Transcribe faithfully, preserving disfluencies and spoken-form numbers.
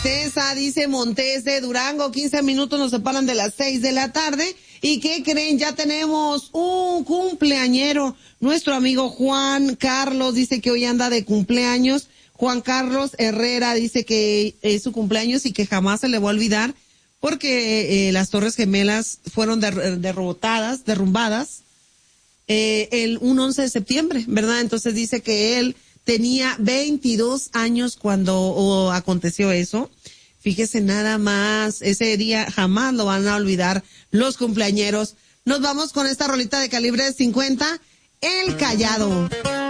tristeza, dice Montes de Durango, quince minutos nos separan de las seis de la tarde. ¿Y qué creen? Ya tenemos un cumpleañero. Nuestro amigo Juan Carlos dice que hoy anda de cumpleaños. Juan Carlos Herrera dice que es su cumpleaños y que jamás se le va a olvidar porque eh, las Torres Gemelas fueron der- derrotadas, derrumbadas eh, el un once de septiembre, ¿verdad? Entonces dice que él tenía veintidós años cuando oh, aconteció eso. Fíjese nada más, ese día jamás lo van a olvidar los cumpleañeros. Nos vamos con esta rolita de calibre cincuenta, El Callado.